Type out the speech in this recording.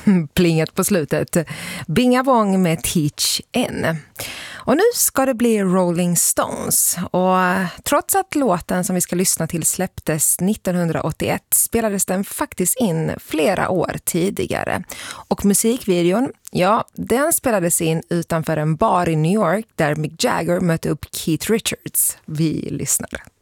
plinget på slutet. Bingavong med Teach In. Och nu ska det bli Rolling Stones. Och trots att låten som vi ska lyssna till släpptes 1981 spelades den faktiskt in flera år tidigare. Och musikvideon, ja, den spelades in utanför en bar i New York där Mick Jagger mötte upp Keith Richards. Vi lyssnar.